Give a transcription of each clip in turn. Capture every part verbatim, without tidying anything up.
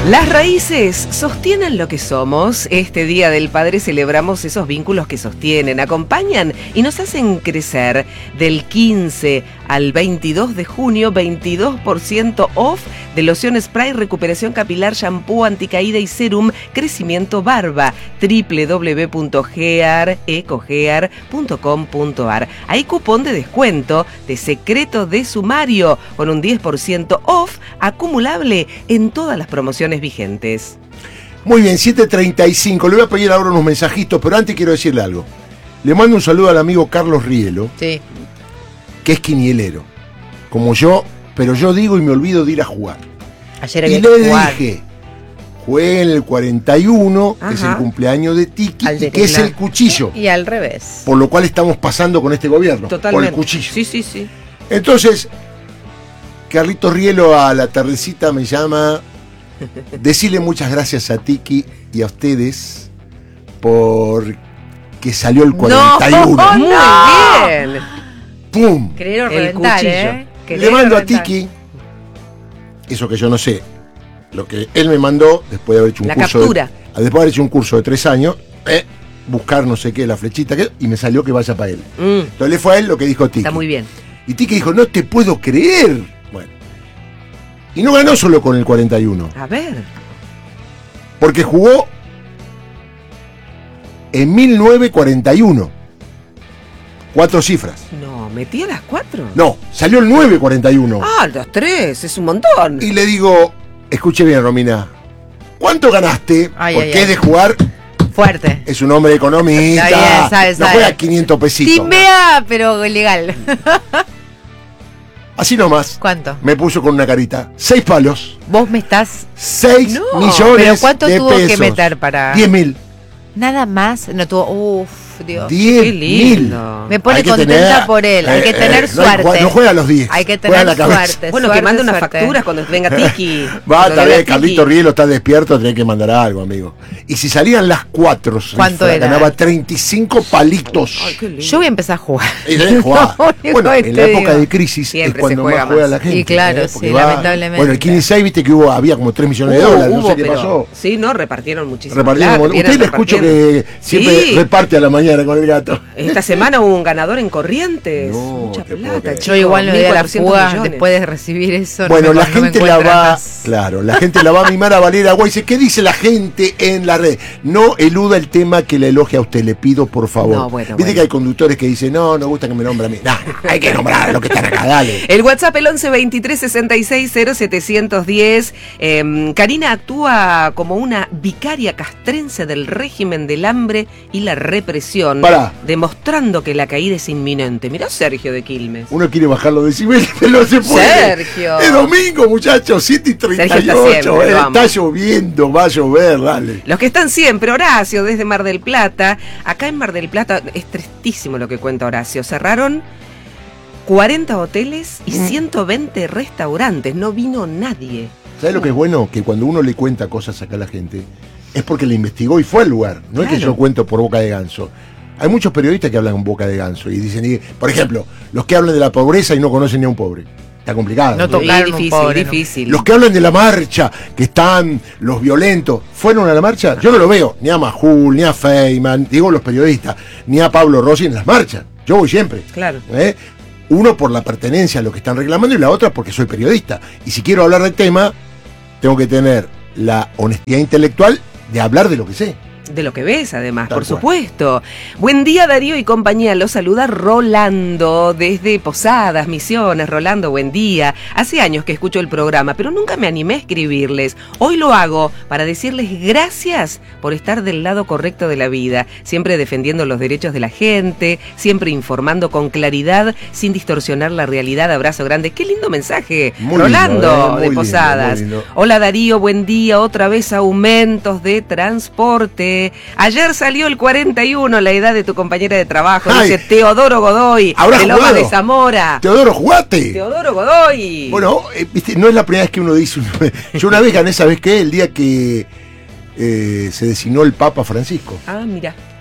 Las raíces sostienen lo que somos. Este Día del Padre celebramos esos vínculos que sostienen, acompañan y nos hacen crecer. Del quince al veintidós de junio, veintidós por ciento off de loción spray, recuperación capilar, shampoo, anticaída y serum, crecimiento barba. doble u doble u doble u punto gear ecogear punto com punto ar. Hay cupón de descuento de secreto de sumario con un diez por ciento off acumulable en todas las promociones vigentes. Muy bien, siete treinta y cinco. Le voy a pedir ahora unos mensajitos, pero antes quiero decirle algo. Le mando un saludo al amigo Carlos Rielo, Sí. que es quinielero, como yo, pero yo digo y me olvido de ir a jugar. Ayer Y había le que jugar. dije, juegue en el cuarenta y uno, que es el Ajá. cumpleaños de Tiki, Al de y que es Tecla. el cuchillo, Y al revés. por lo cual estamos pasando con este gobierno, Totalmente. por el cuchillo. Sí, sí, sí. Entonces, Carlitos Rielo a la tardecita me llama, decirle muchas gracias a Tiki y a ustedes por que salió el cuarenta y uno. No, Muy no. bien. ¡Pum! Querieron El reventar, cuchillo. ¿eh? Le Querieron mando a reventar. Tiki, eso que yo no sé, lo que él me mandó después de haber hecho un La curso. captura. De, después de haber hecho un curso de tres años, eh, buscar no sé qué, la flechita, que, y me salió que vaya para él. Mm, Entonces le fue a él lo que dijo Tiki. está muy bien. Y Tiki dijo, no te puedo creer. Bueno. Y no ganó solo con el cuarenta y uno, A ver. porque jugó en mil novecientos cuarenta y uno. Cuatro cifras. No, metí a las cuatro. No, salió el nueve cuarenta y uno. Ah, los tres, es un montón. Y le digo, escuche bien, Romina, ¿cuánto ganaste? Ay, Porque ay, ay. es de jugar, Fuerte. es un hombre economista, Está bien, sabe, no sabe. juega quinientos pesitos. Timbea, pero legal. Así nomás, ¿Cuánto? me puso con una carita, seis palos, Vos me estás... seis No, millones ¿Pero cuánto de tuvo pesos. que meter para...? Diez mil. Nada más. No tuvo... Uf, Dios. Diez Qué mil. lindo. Me pone Hay que contenta tener, por él. Hay que eh, tener eh, no hay- suerte. no juega a los diez. Hay que juega a tener la cabeza. suerte. Bueno, suerte, que mande unas suerte. facturas cuando venga Tiki. Va, Cuando tal venga vez Tiki. Carlito Rielo está despierto, tiene que mandar algo, amigo. Y si salían las cuatro, ¿Cuánto cifras, era? ganaba treinta y cinco palitos. Ay, qué lindo. Yo voy a empezar a jugar. Y tenés que jugar. Lo único Bueno, que en te la época digo. de crisis Siempre es cuando se juega más juega más. la gente. Y claro, ¿eh? Porque sí, va- lamentablemente. Bueno, el quince y seis, viste que hubo, había como tres millones de Hubo, dólares, no hubo, sé qué pero- pasó. Sí, no, repartieron muchísimo. Repartieron como- Usted le escucho que siempre Sí. reparte a la mañana con el gato. Esta semana hubo un ganador en Corrientes. No, Mucha te puedo plata, creer. Yo igual no doy a la mil cuatrocientos fuga millones. después de recibir eso. no Bueno, me- la no me gente la encuentran va, más. claro, la gente la va a mimar a Valeria Guay. ¿Qué dice la gente en la red? No eluda el tema que le elogia a usted, le pido por favor. No, bueno, Viste bueno. que hay conductores que dicen, no, no gusta que me nombre a mí. No, no, hay que nombrar a los que están acá, dale. El WhatsApp el once veintitrés sesenta y seis cero setecientos diez. Eh, Karina actúa como una vicaria castrense del régimen del hambre y la represión, Pará. demostrando que la caída es inminente. Mirá Sergio de Quilmes. Uno quiere bajar los decibeles, pero no se puede. Sergio. Es domingo, muchachos, siete y treinta y Sergio está ocho. siempre, eh, lo amo. está lloviendo, va a llover, dale. Los que están siempre, Horacio, desde Mar del Plata. Acá en Mar del Plata es tristísimo lo que cuenta Horacio. Cerraron cuarenta hoteles y Mm. ciento veinte restaurantes. No vino nadie. ¿Sabes lo que es bueno? Que cuando uno le cuenta cosas acá a la gente, es porque le investigó y fue al lugar. No es que Claro. yo cuento por boca de ganso. Hay muchos periodistas que hablan en boca de ganso y dicen, y, por ejemplo, los que hablan de la pobreza y no conocen ni a un pobre. Está complicado. No ¿no? tocaron Sí, un difícil, pobre, ¿no? difícil. Los que hablan de la marcha, que están los violentos, ¿fueron a la marcha? Yo no lo veo, ni a Majul, ni a Feynman, digo los periodistas, ni a Pablo Rossi en las marchas. Yo voy siempre. Claro. ¿eh? Uno por la pertenencia a lo que están reclamando y la otra porque soy periodista. Y si quiero hablar del tema, tengo que tener la honestidad intelectual de hablar de lo que sé. De lo que ves, además, Tal por cual. supuesto. Buen día, Darío y compañía. Los saluda Rolando desde Posadas, Misiones. Rolando, buen día. Hace años que escucho el programa, pero nunca me animé a escribirles. Hoy lo hago para decirles gracias por estar del lado correcto de la vida, siempre defendiendo los derechos de la gente, siempre informando con claridad, sin distorsionar la realidad. Abrazo grande. Qué lindo mensaje, Muy Rolando, lindo, ¿eh? Muy de lindo, Posadas. muy lindo. Hola Darío, buen día. Otra vez aumentos de transporte. Ayer salió el cuarenta y uno, la edad de tu compañera de trabajo. Ay. Dice Teodoro Godoy, ¿Habrás de Lomas jugado? de Zamora. Teodoro, jugate. Teodoro Godoy. Bueno, eh, viste, no es la primera vez que uno dice. Yo una vez gané, ¿sabes qué? El día que eh, se designó el Papa Francisco. Ah, mira.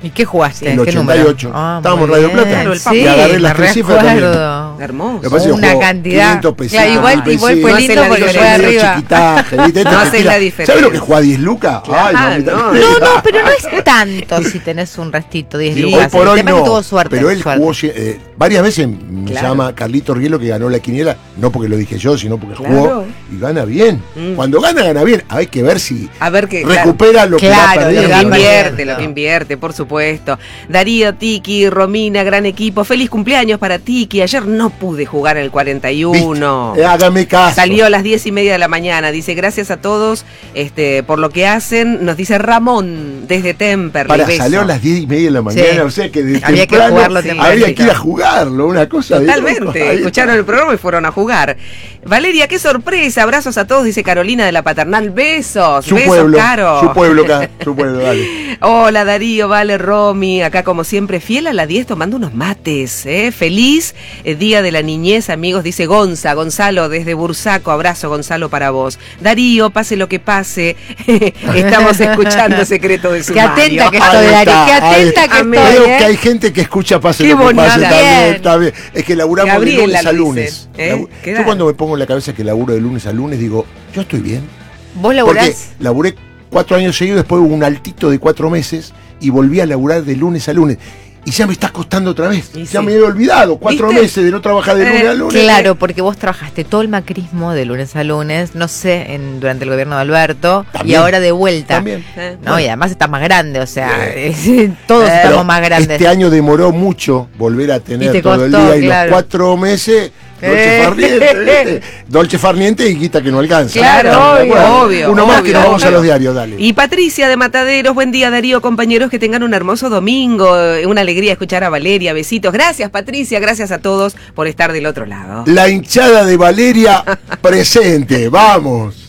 ¿Y qué jugaste? En el ¿Qué ochenta y ocho. número? Ah, Estábamos en muy Radio bien. Plata. Sí, y agarré las me tres cifras también. recuerdo. Hermoso. Lo que pasa es que Una jugó cantidad. quinientos pesitos, Claro, igual, mil igual pesitos. fue No lindo hace la porque fue diferencia. arriba. Chiquitaje, ¿viste? No Te hace tira- la diferencia. ¿Sabes lo que juega diez lucas? Claro, mamita, no. qué No, lindo. no, pero no es tanto si tenés un restito, diez Sí, lucas. Hoy por El hoy tema es que no, tuvo suerte. pero él suerte. jugó eh, varias veces, me Claro. llama Carlito Rielo que ganó la quiniela, no porque lo dije yo, sino porque Claro. jugó y gana bien. Mm. Cuando gana, gana bien. Hay que ver si A ver qué. recupera lo que Claro, va lo Lo perdiendo. que va invierte, perdiendo. lo que invierte, por supuesto. Darío, Tiki, Romina, gran equipo. Feliz cumpleaños para Tiki. Ayer no pude jugar el cuarenta y uno. ¿Viste? Eh, hágame caso. Salió a las diez y media de la mañana. Dice, gracias a todos este, por lo que hacen. Nos dice Ramón, desde Temperley. Para, Beso. salió a las diez y media de la mañana, Sí. o sea que de Había que temprano jugarlo sí, temprano. había que ir a jugarlo, una cosa de loco. Totalmente. Ahí Escucharon el programa y fueron a jugar. Valeria, qué sorpresa. Abrazos a todos, dice Carolina de la Paternal. Besos. Su Besos, pueblo, Caro. su pueblo acá, su pueblo, dale. Hola Darío, vale Romy, acá como siempre fiel a la diez tomando unos mates, ¿eh? Feliz eh, Día de la Niñez, amigos, dice Gonza, Gonzalo desde Bursaco, abrazo Gonzalo para vos. Darío, pase lo que pase, estamos escuchando Secreto de Qué Sumario. atenta que Ahí estoy, Darío, está, qué ahí atenta está. que Amén. estoy, Creo ¿eh? que hay gente que escucha pase Qué lo que pase bonita. también, Bien. está bien. Es que laburamos de Gabriela lunes lo a dice, lunes. ¿eh? Labu- ¿Qué Yo edad? cuando me pongo en la cabeza que laburo de lunes a lunes digo, yo estoy bien. ¿Vos Porque laburás? laburé cuatro años seguidos, después hubo un altito de cuatro meses y volví a laburar de lunes a lunes. Y ya me está costando otra vez. Y ya sí. me he olvidado. Cuatro ¿Viste? meses de no trabajar de Eh, lunes a lunes. Claro, porque vos trabajaste todo el macrismo de lunes a lunes, no sé, en, durante el gobierno de Alberto, y También. ahora de vuelta. También. Eh, No, y además estás más grande, o sea, Eh. todos Pero estamos más grandes. Este año demoró mucho volver a tener Y te todo el costó, día y claro. los cuatro meses. Dolce Eh. farniente, ¿viste? Dolce farniente y guita que no alcanza. Claro, obvio, obvio, Uno más obvio, que nos vamos obvio. a los diarios, dale. Y Patricia de Mataderos, buen día Darío, compañeros, que tengan un hermoso domingo, eh, una alegría escuchar a Valeria, besitos. Gracias Patricia, gracias a todos por estar del otro lado. La hinchada de Valeria presente, vamos.